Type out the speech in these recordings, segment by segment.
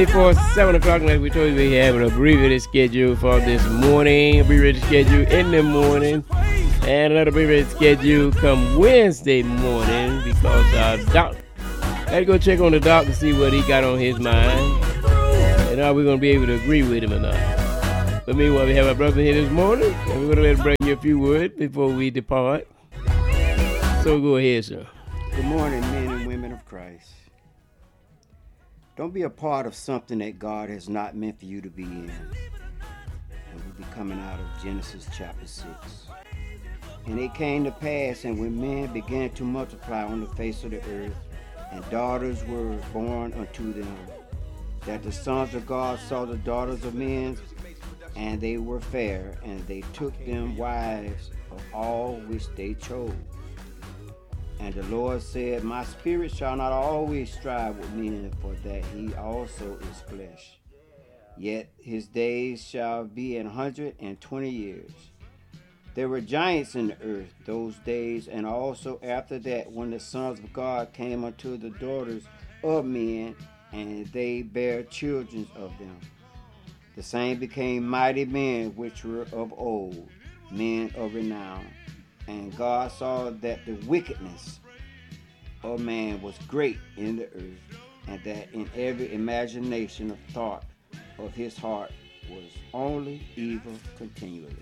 Before 7 o'clock, like we told you, we have an abbreviated schedule for this morning, abbreviated schedule in the morning, and another abbreviated schedule come Wednesday morning because our doc had to go check on the doc to see what he got on his mind, and are we going to be able to agree with him or not. But meanwhile, we have our brother here this morning, and we're going to let him bring you a few words before we depart. So go ahead, sir. Good morning, men and women of Christ. Don't be a part of something that God has not meant for you to be in. And we'll be coming out of Genesis chapter 6. And it came to pass, and when men began to multiply on the face of the earth, and daughters were born unto them, that the sons of God saw the daughters of men, and they were fair, and they took them wives of all which they chose. And the Lord said, My spirit shall not always strive with men, for that he also is flesh. Yet his days shall be 120 years. There were giants in the earth those days, and also after that, when the sons of God came unto the daughters of men, and they bare children of them. The same became mighty men which were of old, men of renown. And God saw that the wickedness of man was great in the earth, and that in every imagination of thought of his heart was only evil continually.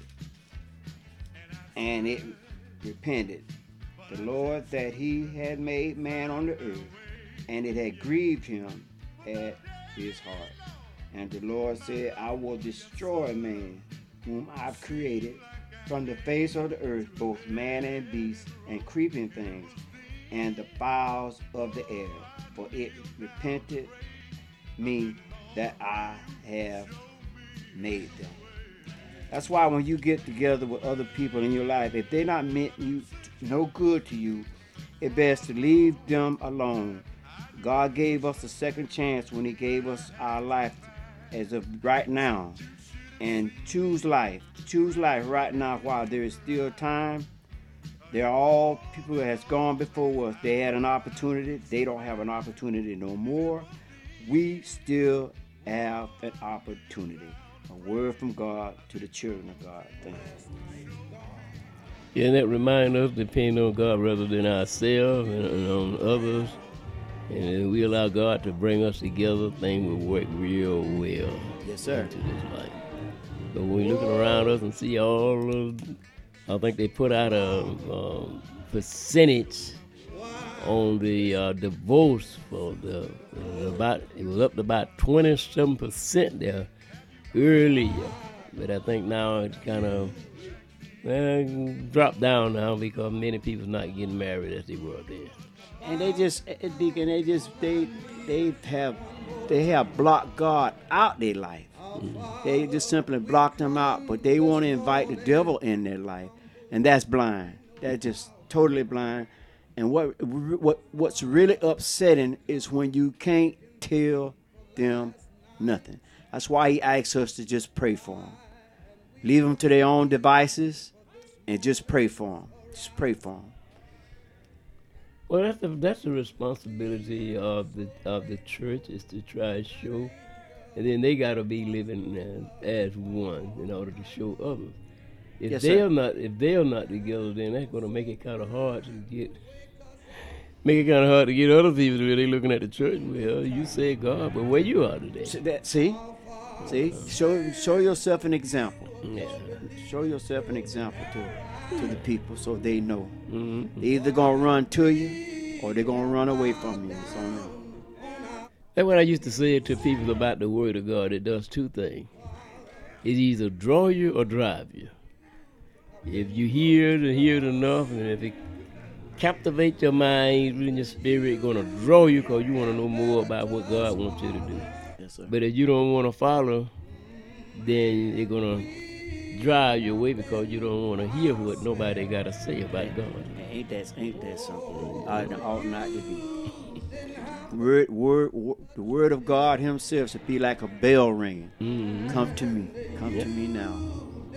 And it repented the Lord that he had made man on the earth, and it had grieved him at his heart. And the Lord said, I will destroy man, whom I've created, from the face of the earth, both man and beast, and creeping things, and the fowls of the air. For it repented me that I have made them. That's why when you get together with other people in your life, if they're not meant you no good to you, it's best to leave them alone. God gave us a second chance when he gave us our life as of right now. And choose life. Choose life right now while there is still time. They're all people that has gone before us. They had an opportunity. They don't have an opportunity no more. We still have an opportunity. A word from God to the children of God. Thank you. Yeah, and that reminds us to depend on God rather than ourselves and on others. And if we allow God to bring us together, things will work real well. Yes, sir. Into this life. But when we're looking around us and see all of, I think they put out a percentage on the divorce for it was up to about 27% there earlier. But I think now it's kind of dropped down now because many people's not getting married as they were then. And they just, Deacon, they have blocked God out their life. They just simply blocked him out, but they want to invite the devil in their life, and that's blind. That's just totally blind. And what's really upsetting is when you can't tell them nothing. That's why he asks us to just pray for them. Leave them to their own devices, and just pray for them. Just pray for them. Well, that's the responsibility of the church is to try and show. And then they got to be living as one in order to show others. If they're not together, then that's going to make it kind of hard to get other people to really looking at the church. Well, you say God, but where you are today? See, show yourself an example. Yeah. Show yourself an example to the people so they know. Mm-hmm. They're either gonna run to you or they're gonna run away from you. It's on them. That's what I used to say to people about the Word of God. It does two things. It either draw you or drive you. If you hear it enough, and if it captivates your mind and your spirit, it's going to draw you because you want to know more about what God wants you to do. Yes, sir. But if you don't want to follow, then it's going to drive you away because you don't want to hear what nobody got to say about God. Ain't that something? Ought not to be. The word of God himself should be like a bell ringing. Mm-hmm. Come to me. Come to me now.